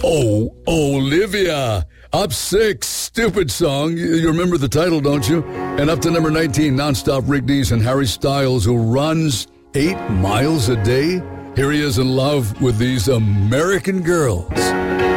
Oh, Olivia. Up 6, stupid song. You remember the title, don't you? And up to number 19, nonstop Rick Dees and Harry Styles, who runs 8 miles a day. Here he is in love with these American girls.